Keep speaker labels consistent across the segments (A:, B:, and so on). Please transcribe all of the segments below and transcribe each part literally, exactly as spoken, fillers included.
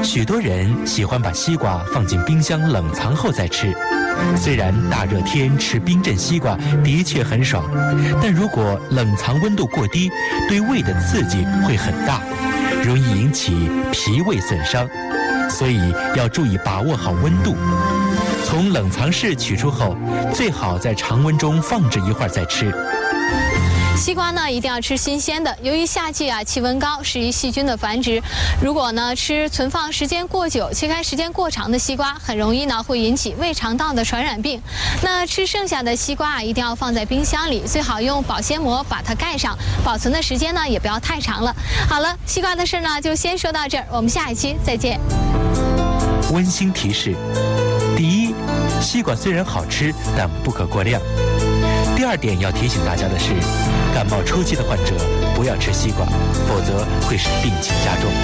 A: 许多人喜欢把西瓜放进冰箱冷藏后再吃。虽然大热天吃冰镇西瓜的确很爽，但如果冷藏温度过低，对胃的刺激会很大，容易引起脾胃损伤，所以要注意把握好温度。从冷藏室取出后，最好在常温中放置一会儿再吃。
B: 西瓜呢一定要吃新鲜的，由于夏季啊气温高，适宜细菌的繁殖。如果呢吃存放时间过久、切开时间过长的西瓜，很容易呢会引起胃肠道的传染病。那吃剩下的西瓜啊，一定要放在冰箱里，最好用保鲜膜把它盖上，保存的时间呢也不要太长了。好了，西瓜的事呢就先说到这儿，我们下一期再见。
A: 温馨提示：第一，西瓜虽然好吃，但不可过量。第二点要提醒大家的是，感冒初期的患者不要吃西瓜，否则会使病情加重。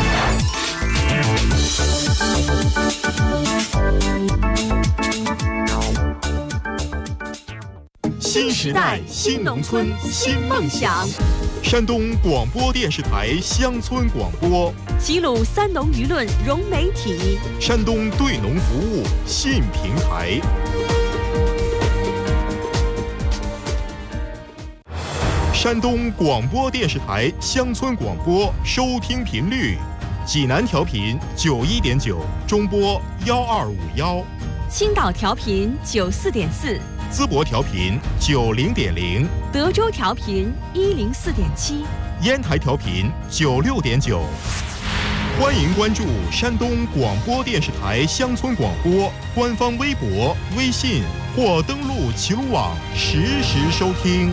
C: 新时代新农村新梦想，山东广播电视台乡村广播，
D: 齐鲁三农舆论融媒体，
C: 山东对农服务新平台。山东广播电视台乡村广播收听频率：济南调频九一点九，中波幺二五幺；
D: 青岛调频九四点四，
C: 淄博调频九零点零，
D: 德州调频一零四点七，
C: 烟台调频九六点九。欢迎关注山东广播电视台乡村广播官方微博、微信或登录齐鲁网实时收听。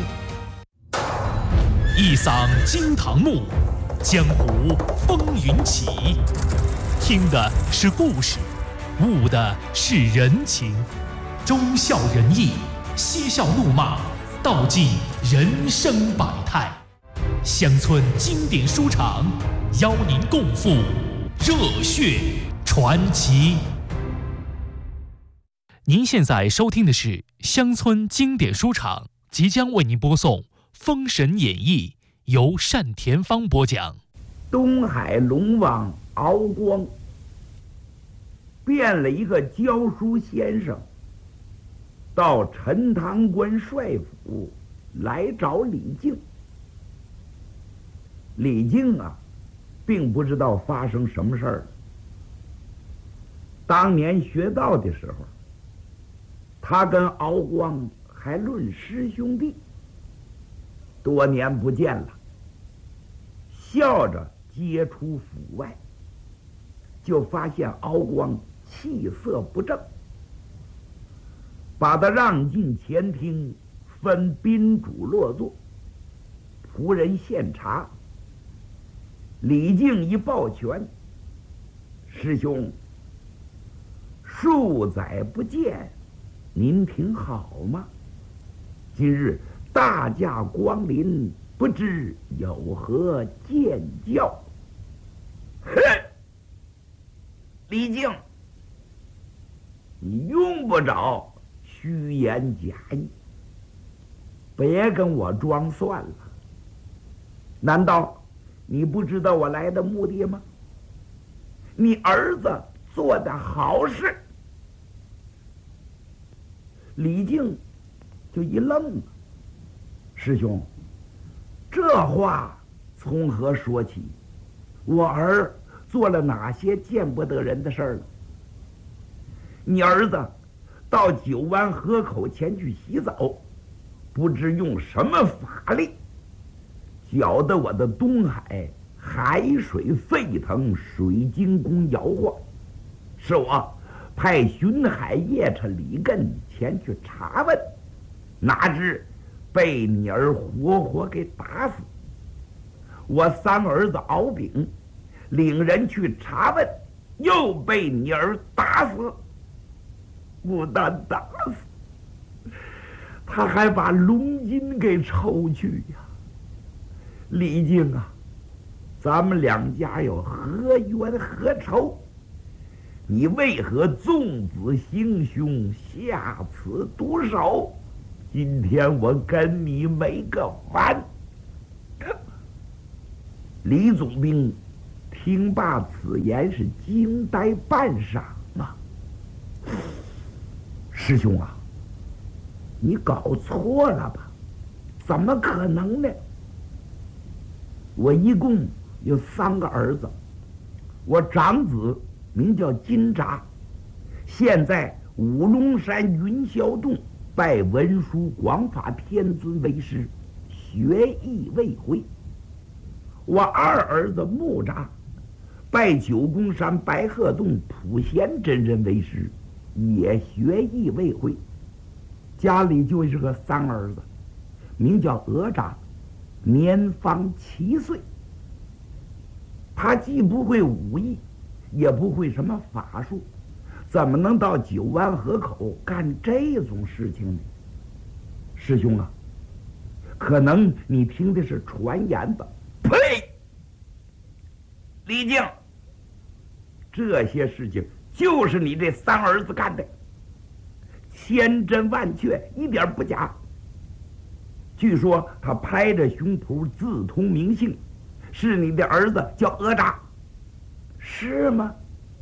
E: 一嗓惊堂木，江湖风云起。听的是故事，悟的是人情，忠孝仁义，嬉笑怒骂，道尽人生百态。乡村经典书场，邀您共赴热血传奇。您现在收听的是乡村经典书场，即将为您播送《封神演义》，由单田芳播讲。
F: 东海龙王敖光变了一个教书先生，到陈塘关帅府来找李靖。李靖啊，并不知道发生什么事儿。当年学道的时候，他跟敖光还论师兄弟。多年不见了，笑着接出府外，就发现敖光气色不正，把他让进前厅，分宾主落座，仆人献茶。李靖一抱拳：“师兄，数载不见，您挺好吗？今日大驾光临，不知有何见教？”哼，李靖，你用不着虚言假意，别跟我装蒜了。难道你不知道我来的目的吗？你儿子做的好事。李靖就一愣了：“师兄，这话从何说起？我儿做了哪些见不得人的事儿了？你儿子到九湾河口前去洗澡，不知用什么法力，搅得我的东海海水沸腾，水晶宫摇晃。是我派巡海夜叉李艮前去查问，哪知被你儿活活给打死。我三儿子敖丙领人去查问，又被你儿打死。不但打死，他还把龙筋给抽去呀！李靖啊，咱们两家有何冤何仇？你为何纵子行凶，下此毒手？今天我跟你没个完！李总兵听罢此言是惊呆半晌啊！师兄啊，你搞错了吧？怎么可能呢？我一共有三个儿子，我长子名叫金札，现在五龙山云霄洞拜文殊广法天尊为师，学艺未归。我二儿子木札拜九宫山白鹤洞普贤真人为师，也学艺未归。家里就是个三儿子，名叫哪吒，年方七岁。他既不会武艺，也不会什么法术，怎么能到九湾河口干这种事情呢？师兄啊，可能你听的是传言吧？呸！李靖，这些事情就是你这三儿子干的，千真万确，一点不假。据说他拍着胸脯自通名姓，是你的儿子叫哪吒，是吗？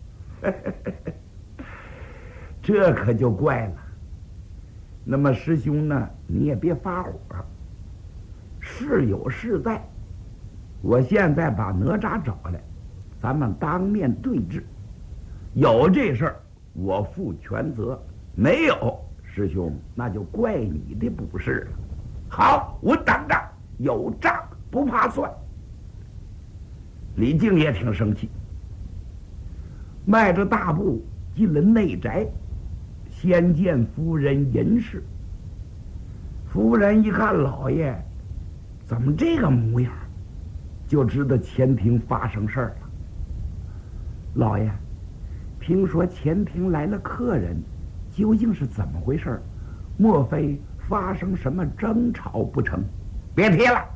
F: 这可就怪了。那么师兄呢，你也别发火，事有事在。我现在把哪吒找来，咱们当面对质。有这事儿，我负全责；没有，师兄那就怪你的不是了。好，我等着，有账不怕算。李靖也挺生气，迈着大步进了内宅，先见夫人尹氏。夫人一看老爷怎么这个模样，就知道前庭发生事儿了。老爷，听说前庭来了客人，究竟是怎么回事？莫非发生什么争吵不成？别提了。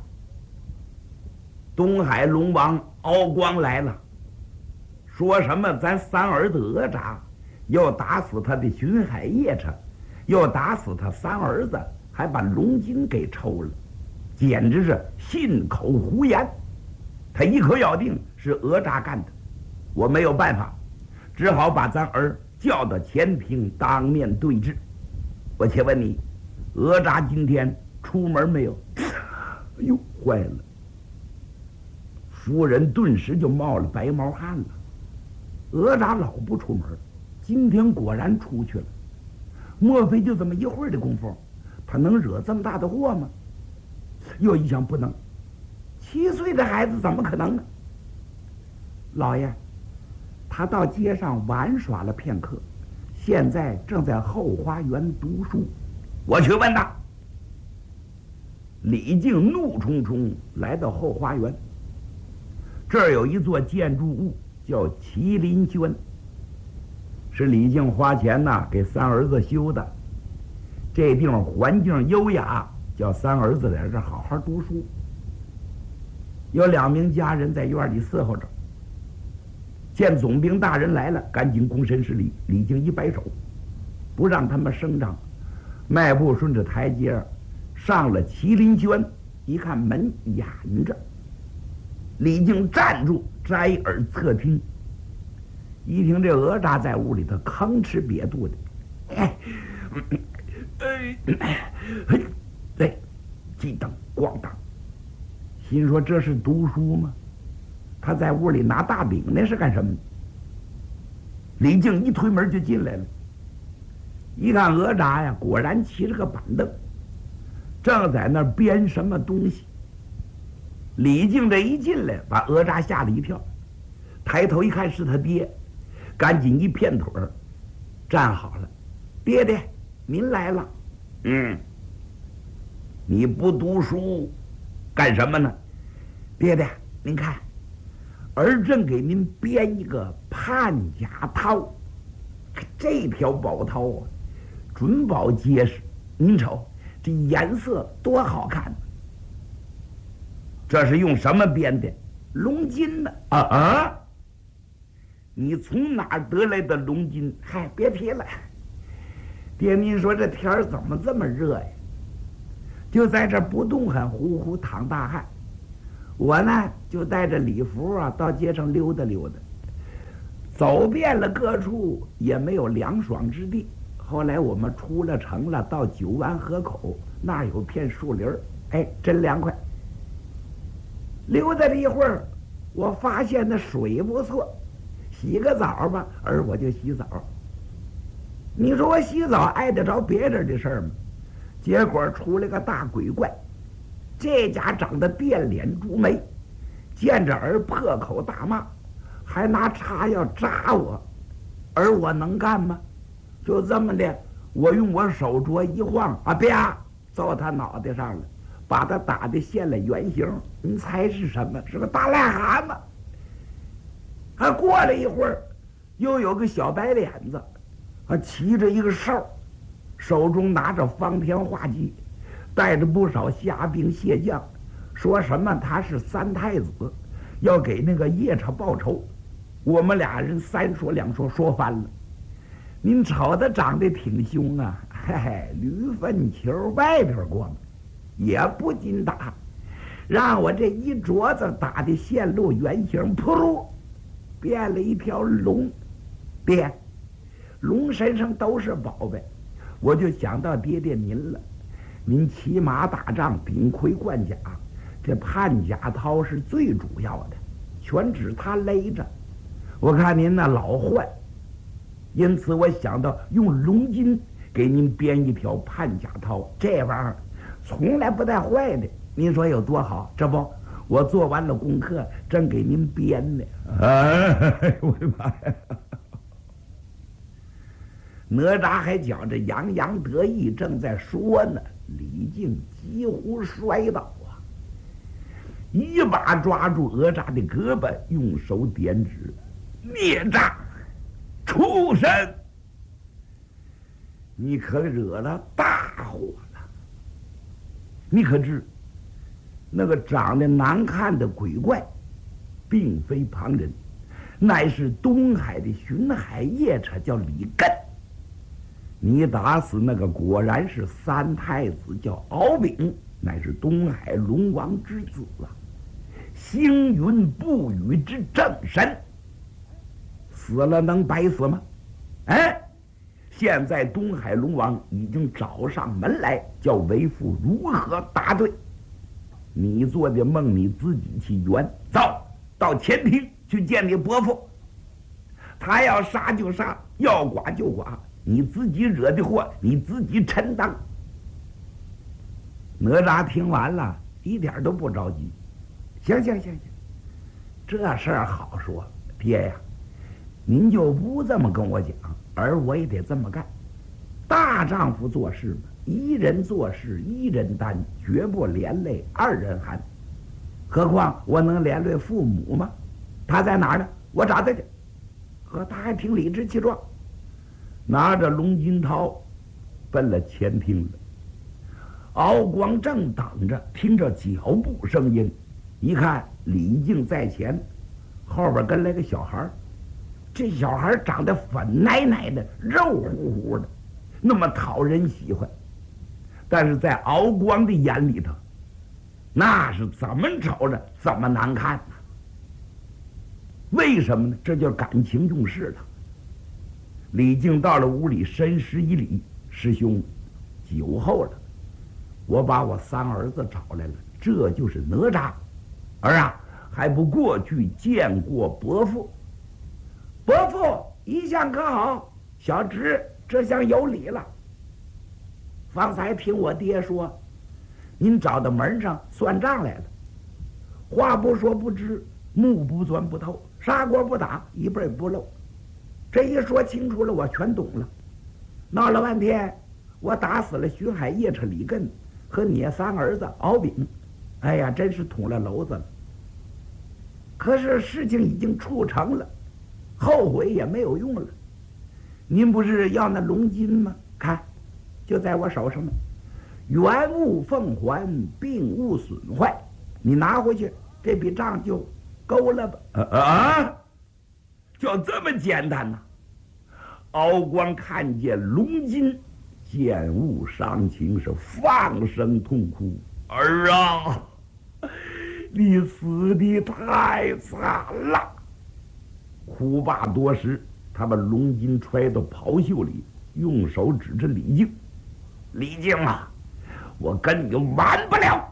F: 东海龙王敖光来了，说什么咱三儿子哪吒要打死他的巡海夜叉，要打死他三儿子，还把龙筋给抽了，简直是信口胡言。他一口咬定是哪吒干的，我没有办法，只好把咱儿叫到前庭当面对质。我且问你，哪吒今天出门没有？哎呦，坏了！夫人顿时就冒了白毛汗了。哪吒老不出门，今天果然出去了。莫非就这么一会儿的功夫，他能惹这么大的祸吗？又一想，不能，七岁的孩子怎么可能呢？老爷，他到街上玩耍了片刻，现在正在后花园读书。我去问他。李靖怒冲冲来到后花园，这儿有一座建筑物叫麒麟轩，是李靖花钱呐给三儿子修的。这地方环境优雅，叫三儿子在这好好读书。有两名家人在院里伺候着，见总兵大人来了，赶紧躬身施礼。李靖一摆手，不让他们声张，迈步顺着台阶上了麒麟轩。一看门掩着，李靖站住，摘耳侧听。一听这哪吒在屋里头吭哧瘪肚的，哎，哎，对，鸡当咣当，心说这是读书吗？他在屋里拿大饼那是干什么？李靖一推门就进来了，一看哪吒呀，果然骑着个板凳，正在那儿编什么东西。李靖这一进来，把哪吒吓了一跳，抬头一看是他爹，赶紧一片腿儿站好了。爹爹，您来了。嗯，你不读书干什么呢？爹爹，您看，儿正给您编一个判甲绦，这条宝绦啊，准保结实。您瞅这颜色多好看！这是用什么编的？龙筋呢？啊啊！你从哪儿得来的龙筋？嗨，别提了。爹，您说这天儿怎么这么热呀？就在这不动，很呼呼淌大汗。 我呢就带着礼服啊到街上溜达溜达，走遍了各处也没有凉爽之地。后来我们出了城了，到九湾河口那儿有片树林儿，哎，真凉快。溜达了一会儿，我发现那水不错，洗个澡吧，而我就洗澡。你说我洗澡碍得着别人的事儿吗？结果出来个大鬼怪，这家长得电脸猪眉，见着儿破口大骂，还拿叉要扎我，而我能干吗？就这么的，我用我手镯一晃啊，啪，照他脑袋上了，把他打得现了原形。你猜是什么？是个大癞蛤蟆。还过了一会儿，又有个小白脸子，啊，骑着一个哨，手中拿着方天画戟，带着不少虾兵蟹将，说什么他是三太子，要给那个夜叉报仇。我们俩人三说两说，说翻了。您瞅他长得挺凶啊，嘿嘿，驴粪球外边光，也不禁打，让我这一镯子打的现露原形，噗噜，变了一条龙。爹，龙身上都是宝贝，我就想到爹爹您了。您骑马打仗，顶盔贯甲，这判甲套是最主要的，全指他勒着。我看您那老换，因此我想到用龙筋给您编一条判甲套，这玩意儿从来不带坏的，您说有多好？这不，我做完了功课，正给您编呢。哎，我的妈呀！哪吒还觉着洋洋得意，正在说呢，李靖几乎摔倒啊，一把抓住哪吒的胳膊，用手点指：“孽障，畜生！你可惹了大祸了！你可知，那个长得难看的鬼怪，并非旁人，乃是东海的巡海夜叉，叫李艮。你打死那个果然是三太子，叫敖丙，乃是东海龙王之子啊，星云不语之正神。死了能白死吗？哎，现在东海龙王已经找上门来，叫为父如何答对？你做的梦你自己去圆。走到前厅去见你伯父，他要杀就杀，要剐就剐，你自己惹的祸你自己承担。哪吒听完了一点都不着急，行行行行，这事儿好说，爹呀，您就不这么跟我讲，而我也得这么干。大丈夫做事嘛，一人做事一人担，绝不连累二人寒。何况我能连累父母吗？他在哪儿呢？我找他去。呵，他还挺理直气壮，拿着龙金涛奔了前厅了。敖光正等着，听着脚步声音，一看李靖在前，后边跟来个小孩。这小孩长得粉奶奶的，肉乎乎的，那么讨人喜欢。但是在敖光的眼里头，那是怎么瞅着怎么难看呢？为什么呢？这叫感情用事了。李靖到了屋里，深施一礼：“师兄，酒后了，我把我三儿子找来了，这就是哪吒。儿啊，还不过去见过伯父？伯父一向可好？小侄这厢有礼了。方才听我爹说，您找到门上算账来了，话不说不知，目不钻不透，砂锅不打一辈不漏。这一说清楚了，我全懂了。闹了半天，我打死了巡海夜叉李艮和你三儿子敖丙，哎呀，真是捅了娄子了。可是事情已经处成了，后悔也没有用了。您不是要那龙筋吗？看，就在我手上呢，原物奉还，并物损坏，你拿回去，这笔账就勾了吧。啊啊！就这么简单呐！敖光看见龙筋，见物伤情，是放声痛哭：“儿啊， 你死的太惨了。苦罢多时，他把龙筋揣到袍袖里，用手指着李靖：“李靖啊，我跟你完不了。”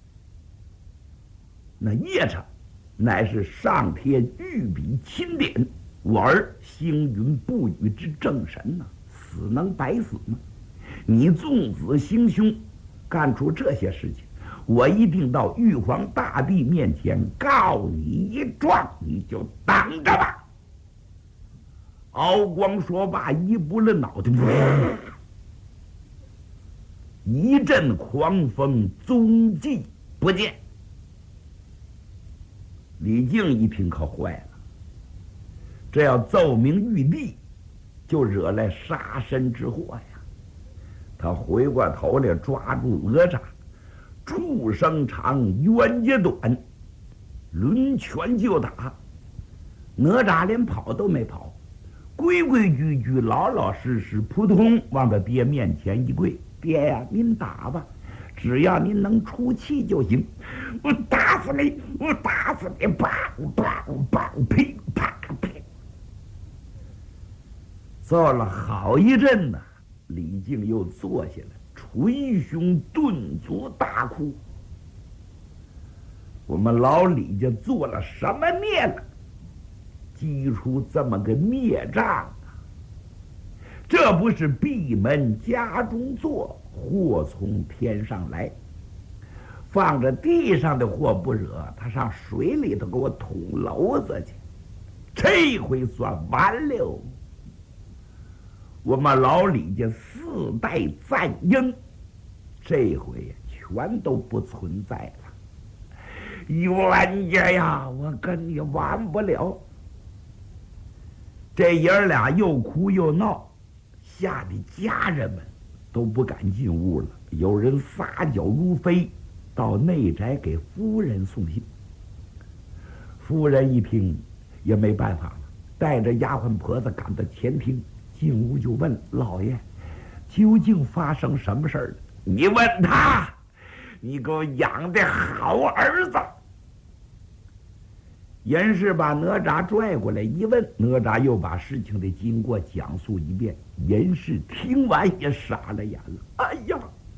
F: 那夜叉乃是上天御笔钦点，我儿星云不语之正神呐、啊，死能白死吗？你纵子行凶，干出这些事情，我一定到玉皇大帝面前告你一状，你就等着吧。敖光说罢，一拨了脑袋，一阵狂风，踪迹不见。李靖一听可坏了，这要奏明玉帝，就惹来杀身之祸呀！他回过头来抓住哪吒，畜生长，冤家短，抡拳就打。哪吒连跑都没跑，规规矩矩、老老实实，扑通往他爹面前一跪：“爹呀，您打吧，只要您能出气就行。我打死你！我打死你！啪啪啪噼啪噼！”揍了好一阵呢、啊，李靖又坐下来，捶胸顿足，大哭。我们老李家做了什么孽了？积出这么个孽障啊！这不是闭门家中坐，祸从天上来。放着地上的祸不惹，他上水里头给我捅篓子去，这回算完了。我们老李家四代赞英，这回全都不存在了。冤家呀，我跟你完不了。这爷儿俩又哭又闹，吓得家人们都不敢进屋了。有人撒脚如飞，到内宅给夫人送信。夫人一听也没办法了，带着丫鬟婆子赶到前厅，进屋就问老爷：“究竟发生什么事儿了？”你问他，你给我养的好儿子。严氏把哪吒拽过来一问，哪吒又把事情的经过讲述一遍。严氏听完也傻了眼了。哎呀，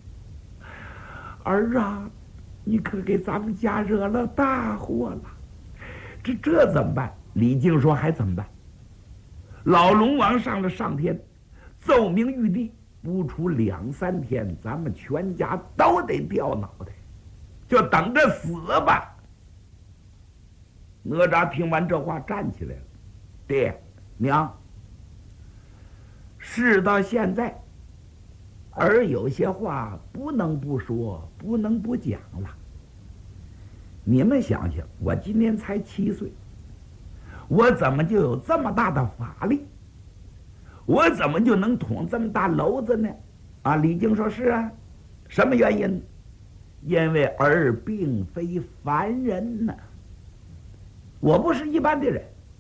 F: 儿啊，你可给咱们家惹了大祸了，这这怎么办？李靖说还怎么办？老龙王上了上天，奏明玉帝，不出两三天，咱们全家都得掉脑袋，就等着死吧。哪吒听完这话站起来了：“爹娘，事到现在，儿有些话不能不说，不能不讲了。你们想想，我今年才七岁，我怎么就有这么大的法力？我怎么就能捅这么大篓子呢？”啊，李靖说：“是啊，什么原因？因为儿并非凡人呢。我不是一般的人。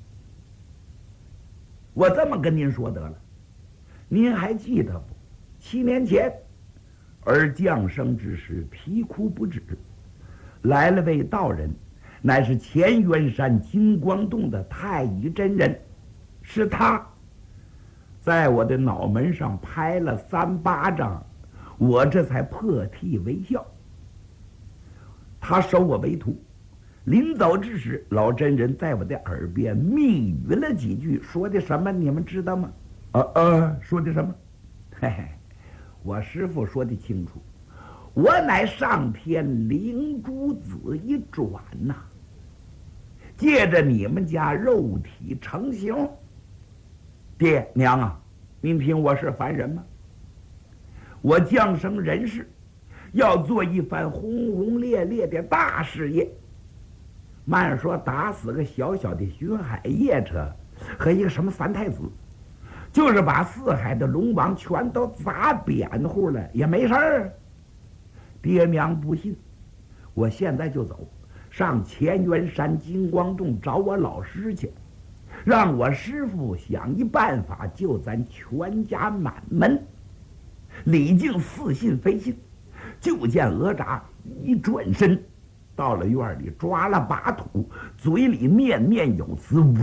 F: 我这么跟您说得了，您还记得不？七年前，儿降生之时，啼哭不止，来了位道人，乃是乾元山金光洞的太乙真人，是他在我的脑门上拍了三巴掌，我这才破涕为笑。他收我为徒。临走之时，老真人在我的耳边密语了几句，说的什么你们知道吗？啊啊，说的什么？嘿嘿，我师父说的清楚，我乃上天灵珠子一转呐、啊，借着你们家肉体成形。爹娘啊，您听我是凡人吗？我降生人世，要做一番轰轰烈烈的大事业。慢说打死个小小的巡海夜叉和一个什么三太子，就是把四海的龙王全都砸扁乎了也没事儿。爹娘不信，我现在就走上乾元山金光洞找我老师去，让我师父想一办法救咱全家满门。李靖似信非信，就见哪吒一转身， 到了院里，抓了把土，嘴里念念有词，呜，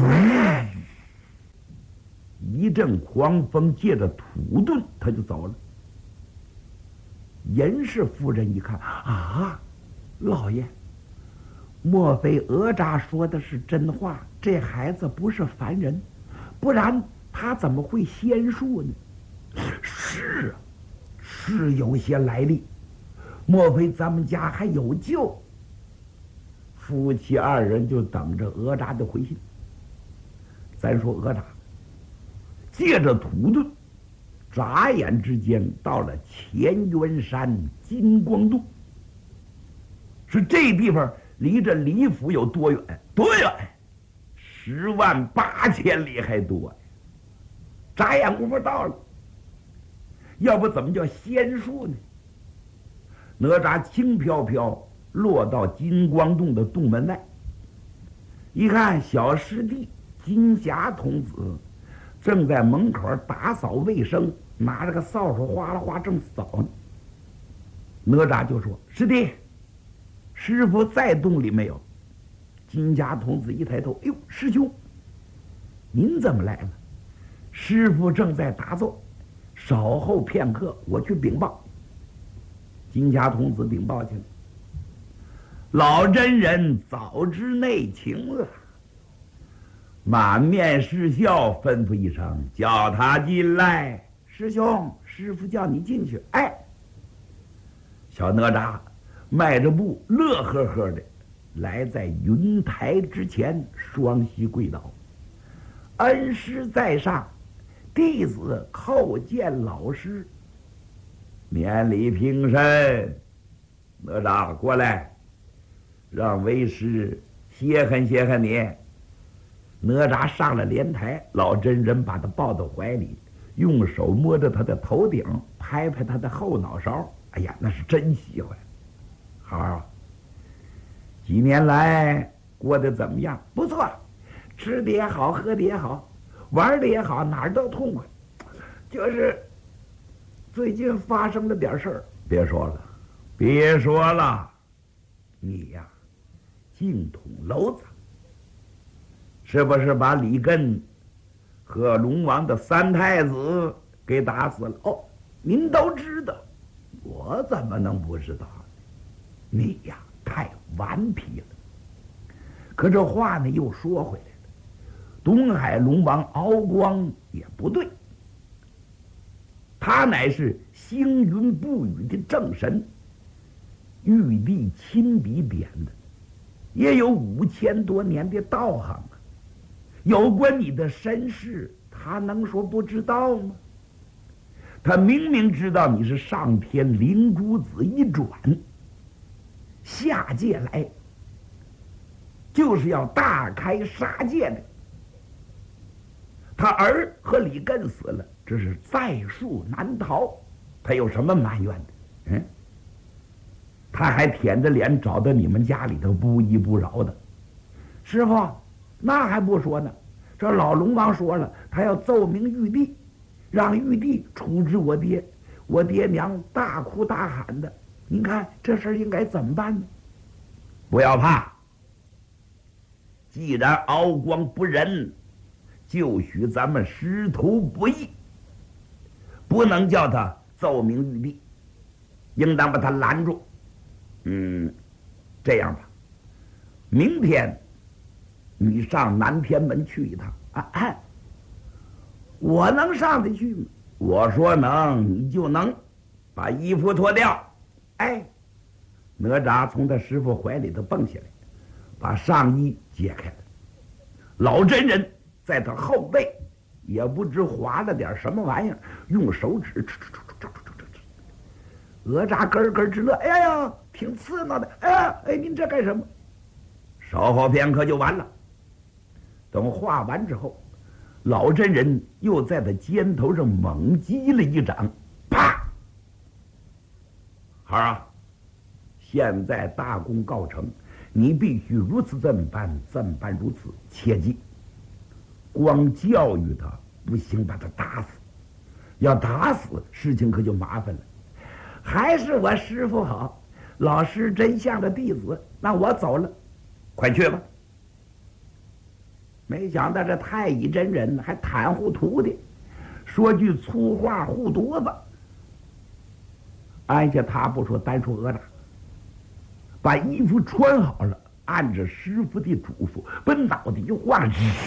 F: 一阵狂风借着土遁，他就走了。严氏夫人一看，啊，老爷，莫非哪吒说的是真话？这孩子不是凡人，不然他怎么会仙术呢？是啊，是有些来历。莫非咱们家还有救？夫妻二人就等着哪吒的回信。咱说哪吒借着土遁，眨眼之间到了乾元山金光洞。是这地方离着李府有多远？多远？十万八千里还多。眨眼功夫到了，要不怎么叫仙术呢？哪吒轻飘飘落到金光洞的洞门外，一看小师弟金霞童子正在门口打扫卫生，拿着个扫帚哗啦哗正扫呢。哪吒就说：“师弟，师傅在洞里没有？”金霞童子一抬头，哎呦，师兄，您怎么来了？师傅正在打坐，稍后片刻我去禀报。金霞童子禀报去了。老真人早知内情了，满面是笑，吩咐一声：“叫他进来。”师兄，师傅叫你进去。哎，小哪吒迈着步，乐呵呵的来在云台之前，双膝跪倒：“恩师在上，弟子叩见老师。”免礼平身。哪吒过来，让为师歇恨歇恨你。哪吒上了莲台，老真人把他抱到怀里，用手摸着他的头顶，拍拍他的后脑勺。哎呀，那是真喜欢。好好，几年来过得怎么样？不错，吃的也好，喝的也好，玩的也好，哪儿都痛快。就是最近发生了点事儿。别说了，别说了，你呀，净捅娄子，是不是把李艮和龙王的三太子给打死了？哦，您都知道，我怎么能不知道？你呀，太顽皮了。可这话呢，又说回来了，东海龙王敖光也不对。他乃是星云不语的正神，玉帝亲笔点的，也有五千多年的道行啊。有关你的身世，他能说不知道吗？他明明知道你是上天灵珠子一转，下界来，就是要大开杀戒的。他儿和李艮死了，这是在树难逃，他有什么埋怨的？嗯，他还舔着脸找到你们家里头不依不饶的。师傅，那还不说呢，这老龙王说了，他要奏明玉帝，让玉帝处置我爹，我爹娘大哭大喊的。您看这事儿应该怎么办呢？不要怕，既然敖光不仁，就许咱们师徒不义，不能叫他奏明玉帝，应当把他拦住。嗯，这样吧，明天你上南天门去一趟啊！哎，我能上得去吗？我说能，你就能。把衣服脱掉。哎，哪吒从他师傅怀里头蹦起来，把上衣解开了。老真人在他后背，也不知划了点什么玩意儿，用手指哧哧哧哧哧哧哧哧。哪吒咯咯直乐，哎呀，挺刺挠的。哎呀，哎，您这干什么？稍后片刻就完了。等画完之后，老真人又在他肩头上猛击了一掌，啪！好啊，现在大功告成，你必须如此这么办，这么办如此，切记。光教育他不行，把他打死。要打死，事情可就麻烦了。还是我师傅好， 老师真像个弟子，那我走了，快去吧。没想到这太乙真人还袒护徒弟，说句粗话护犊子。按下他不说，单说哪吒，把衣服穿好了，按着师傅的嘱咐，把脑袋一晃，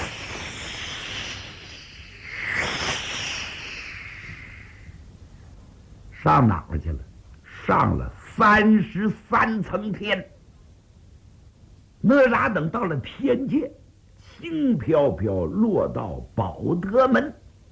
F: 上哪儿去了？上了三十三层天。哪吒等到了天界，轻飘飘落到保德门。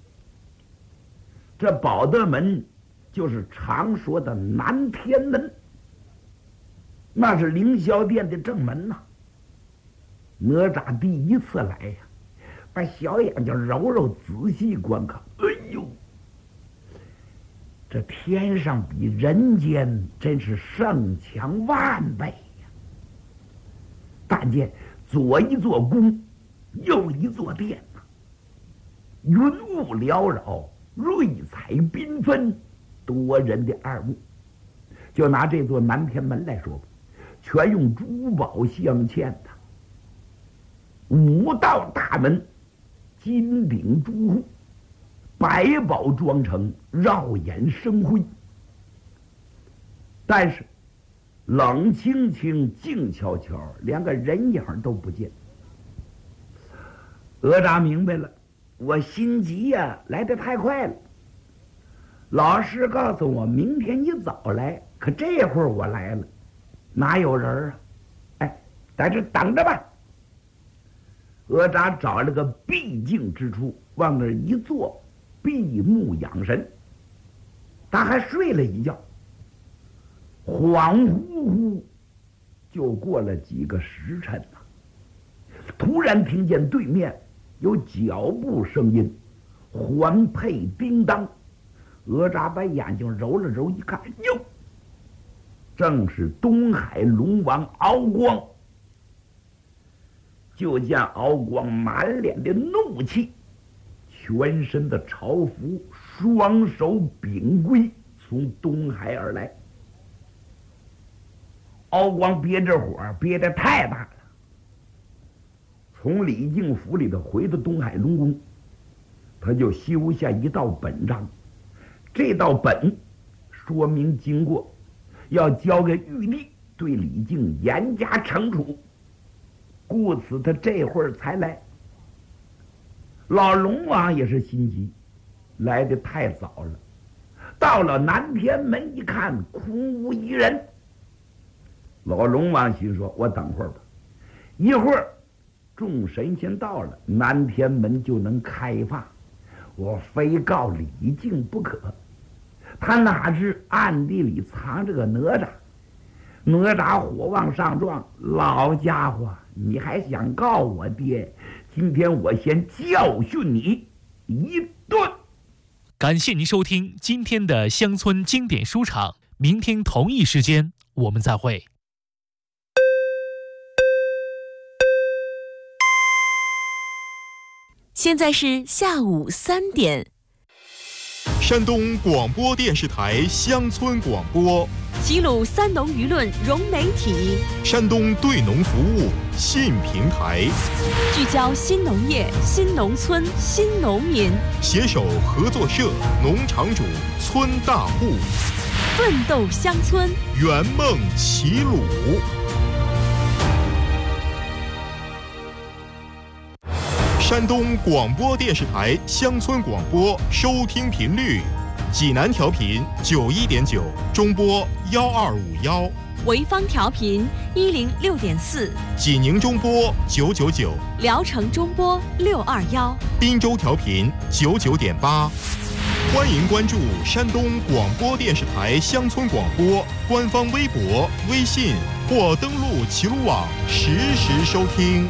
F: 这保德门就是常说的南天门，那是凌霄殿的正门呐、啊。哪吒第一次来呀、啊，把小眼睛揉揉，仔细观看，哎呦，这天上比人间真是盛强万倍呀！但见左一座宫，右一座殿呐、啊，云雾缭绕，瑞彩缤纷，多人的二目。就拿这座南天门来说吧，全用珠宝镶嵌的，五道大门，金顶朱户，百宝装成，绕眼生辉。但是冷清清，静悄悄，连个人影都不见。哪吒明白了，我心急呀、啊，来得太快了。老师告诉我明天一早来，可这会儿我来了，哪有人啊？哎，在这等着吧。哪吒找了个僻静之处，往那儿一坐，闭目养神。他还睡了一觉，恍惚惚就过了几个时辰呐、啊。突然听见对面有脚步声音，环佩叮当。哪吒把眼睛揉了揉，一看，哟，正是东海龙王敖光。就见敖光满脸的怒气，全身的朝服，双手秉圭，从东海而来。敖光憋着火，憋得太大了。从李靖府里头回到东海龙宫，他就修下一道本章。这道本说明经过，要交给玉帝，对李靖严加惩处。故此他这会儿才来。老龙王也是心急，来得太早了。到了南天门一看，空无一人。老龙王心说，我等会儿吧，一会儿众神仙到了，南天门就能开放，我非告李靖不可。他哪知暗地里藏着个哪吒。哪吒火往上撞，老家伙，你还想告我爹？今天我先教训你一顿。
E: 感谢您收听今天的乡村经典书场，明天同一时间我们再会。
D: 现在是下午三点。
C: 山东广播电视台乡村广播，
D: 齐鲁三农舆论融媒体，
C: 山东对农服务信平台，
D: 聚焦新农业、新农村、新农民，
C: 携手合作社、农场主、村大户，
D: 奋斗乡村，
C: 圆梦齐鲁。山东广播电视台乡村广播收听频率：济南调频九一点九，中波幺二五幺；
D: 潍坊调频一零六点四，
C: 济宁中波九九九，
D: 聊城中波六二幺，
C: 滨州调频九九点八。欢迎关注山东广播电视台乡村广播官方微博、微信或登录齐鲁网实时收听。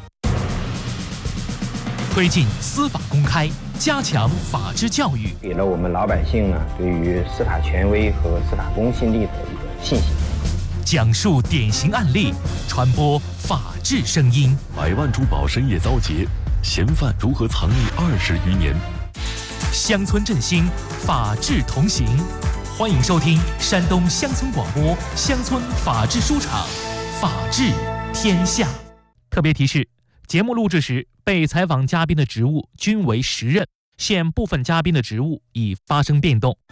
E: 推进司法公开，加强法治教育，
G: 给了我们老百姓呢对于司法权威和司法公信力的一个信心。
E: 讲述典型案例，传播法治声音。
H: 百万珠宝深夜遭劫，嫌犯如何藏匿二十余年？
E: 乡村振兴，法治同行。 欢迎收听山东乡村广播乡村法制书场，法治天下。特别提示：节目录制时，被采访嘉宾的职务均为实任，现部分嘉宾的职务已发生变动。